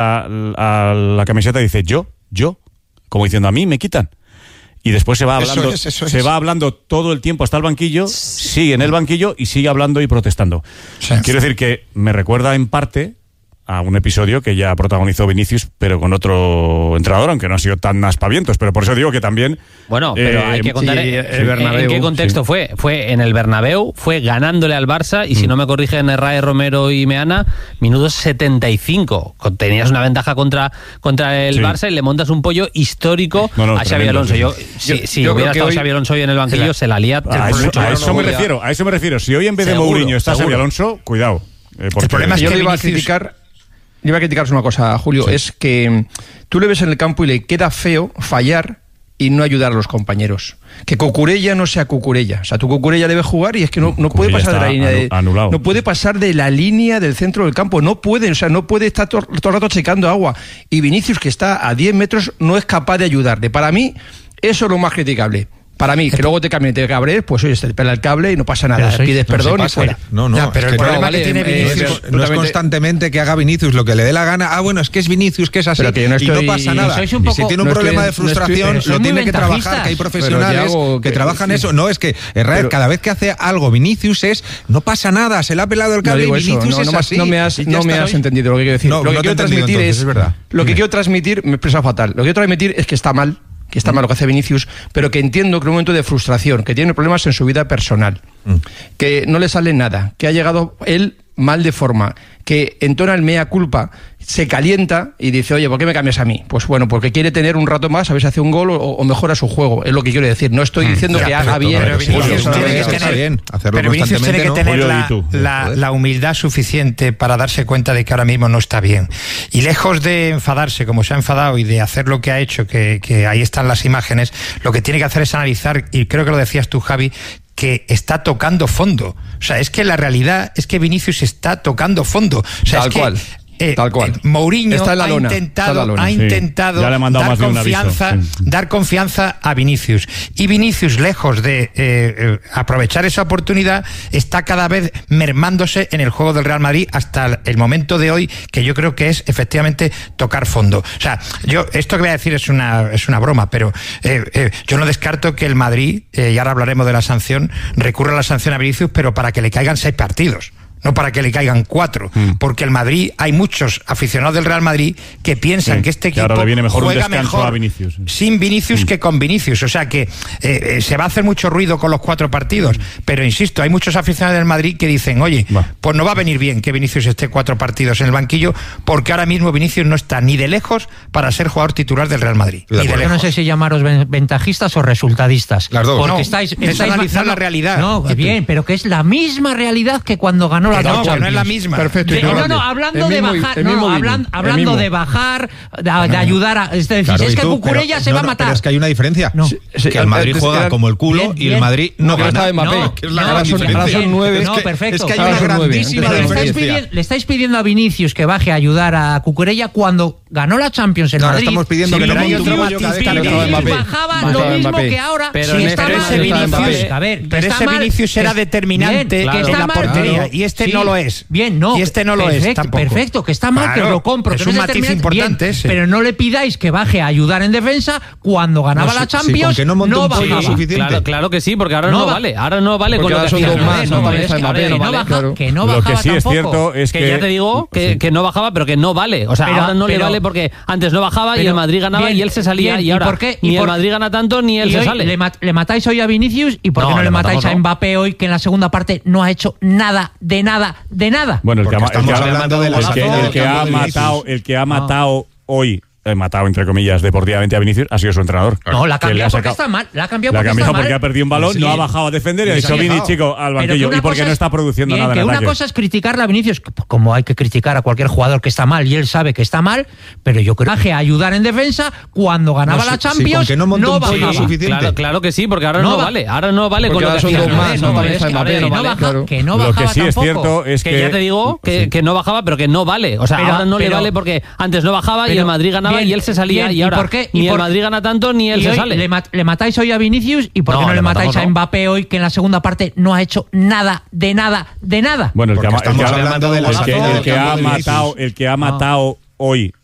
a la camiseta y dice yo, como diciendo a mí me quitan. Y después se va hablando, va hablando todo el tiempo hasta el banquillo, sigue en el banquillo y sigue hablando y protestando. Sí. Quiero decir que me recuerda en parte a un episodio que ya protagonizó Vinicius, pero con otro entrenador, aunque no ha sido tan aspavientos, pero por eso digo que también... Bueno, pero hay que contar el Bernabéu, en qué contexto fue. Fue en el Bernabéu, fue ganándole al Barça, y si no me corrigen Herrera, Romero y Meana, minutos 75. Tenías una ventaja contra el Barça y le montas un pollo histórico a Xabi Alonso. Si hubiera estado Xabi Alonso hoy en el banquillo, se la lía. A eso me refiero. Si hoy en vez de Mourinho está Xabi Alonso, cuidado. El problema es que yo le iba a criticar una cosa, Julio, es que tú le ves en el campo y le queda feo fallar y no ayudar a los compañeros. Que Cucurella no sea Cucurella. O sea, tu Cucurella debe jugar y es que no puede pasar de la línea no puede pasar de la línea del centro del campo. No puede, no puede estar todo el rato checando agua. Y Vinicius, que está a 10 metros, no es capaz de ayudarle. Para mí, eso es lo más criticable. Para mí, que luego te cabrees, pues oye, te pela el cable y no pasa nada, pides perdón y fuera. No, pero el problema que tiene Vinicius no es constantemente que haga Vinicius lo que le dé la gana. Bueno, es que es Vinicius, que es así, y no pasa nada. Y si tiene un problema de frustración, lo tiene que trabajar, que hay profesionales que trabajan eso. No, es que Herrera, cada vez que hace algo Vinicius no pasa nada, se le ha pelado el cable y Vinicius es así. No me has entendido lo que quiero decir. Lo que quiero transmitir es verdad. Lo que quiero transmitir, me he expresado fatal. Lo que quiero transmitir es que está mal lo que hace Vinicius, pero que entiendo que en un momento de frustración, que tiene problemas en su vida personal, que no le sale nada, que ha llegado él mal de forma, que entona el mea culpa, se calienta y dice, oye, ¿por qué me cambias a mí? Pues bueno, porque quiere tener un rato más, a ver si hace un gol o mejora su juego, es lo que quiero decir. No estoy diciendo que haga bien. Pero Vinicius tiene que tener la humildad suficiente para darse cuenta de que ahora mismo no está bien. Y lejos de enfadarse, como se ha enfadado, y de hacer lo que ha hecho, que ahí están las imágenes, lo que tiene que hacer es analizar, y creo que lo decías tú, Javi, que está tocando fondo. O sea, es que la realidad es que Vinicius está tocando fondo. O sea, Tal cual. Mourinho ha intentado dar confianza a Vinicius. Y Vinicius, lejos de aprovechar esa oportunidad, está cada vez mermándose en el juego del Real Madrid hasta el momento de hoy, que yo creo que es efectivamente tocar fondo. O sea, esto que voy a decir es una broma, pero yo no descarto que el Madrid, y ahora hablaremos de la sanción, recurra a la sanción a Vinicius, pero para que le caigan 6 partidos. No para que le caigan 4, porque el Madrid, hay muchos aficionados del Real Madrid que piensan que este equipo juega mejor sin Vinicius que con Vinicius. O sea que se va a hacer mucho ruido con los 4 partidos, pero insisto, hay muchos aficionados del Madrid que dicen, oye, pues no va a venir bien que Vinicius esté 4 partidos en el banquillo, porque ahora mismo Vinicius no está ni de lejos para ser jugador titular del Real Madrid. Yo no sé si llamaros ventajistas o resultadistas. Las dos. Porque estáis analizando la realidad. No, bien, pero que es la misma realidad que cuando ganó la Champions. No es la misma. Perfecto. Hablando de bajar, de ayudar a... Es decir, claro, es que Cucurella se va a matar. Pero es que hay una diferencia. Que el Madrid juega como el culo y el Madrid no gana. Ahora son 9. No, perfecto. Es que hay una grandísima diferencia. Le estáis pidiendo a Vinicius que baje a ayudar a Cucurella cuando ganó la Champions en Madrid. Estamos pidiendo que no monte un rollo cada vez que bajaba lo mismo que ahora. Pero ese Vinicius era determinante en la portería y este no lo es. Bien, no. Y este no lo es tampoco. Perfecto, que está mal, que os lo compro. Es un matiz importante ese. Pero no le pidáis que baje a ayudar en defensa cuando ganaba la Champions. Que no monte un pollo suficiente. Claro que sí, porque ahora no vale. Ahora no vale con lo que hacía. Que no bajaba. Lo que sí es cierto es que ya te digo que no bajaba, pero que no vale. O sea, ahora no le vale porque antes no bajaba y el Madrid ganaba y él se salía, y ahora ni el Madrid gana tanto ni él se sale. Le matáis hoy a Vinicius, y ¿por qué no le matáis a Mbappé hoy, que en la segunda parte no ha hecho nada de nada? Bueno, el que ha matado hoy, matado entre comillas deportivamente a Vinicius, ha sido su entrenador. No, la ha cambiado porque está mal. La ha cambiado porque ha perdido un balón, no ha bajado a defender y ha dicho, Vini, chico, al banquillo. Y porque no está produciendo nada en ataque. Una cosa es criticarle a Vinicius, como hay que criticar a cualquier jugador que está mal, y él sabe que está mal, pero yo creo que ayudar en defensa cuando ganaba la Champions, que no bajaba. Suficiente. Claro que sí, porque ahora no vale. Ahora no vale con lo que hacía. Que no bajaba. Lo que sí es cierto es que ya te digo que no bajaba, pero que no vale. O sea, ahora no le vale porque antes no bajaba y el Madrid ganaba y él se salía, y ahora ni el Madrid gana tanto ni él se sale. Le matáis hoy a Vinicius, y ¿por qué no le matáis a Mbappé hoy, que en la segunda parte no ha hecho nada de nada de nada? Bueno, el que ha matado hoy